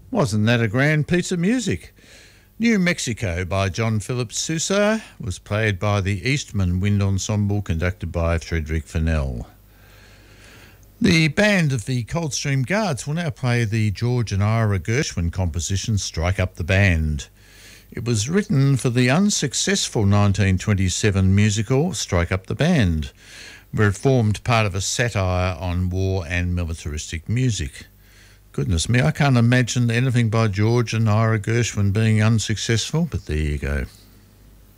Wasn't that a grand piece of music? New Mexico by John Philip Sousa was played by the Eastman Wind Ensemble conducted by Frederick Fennell. The band of the Coldstream Guards will now play the George and Ira Gershwin composition Strike Up the Band. It was written for the unsuccessful 1927 musical Strike Up the Band, where it formed part of a satire on war and militaristic music. Goodness me, I can't imagine anything by George and Ira Gershwin being unsuccessful, but there you go.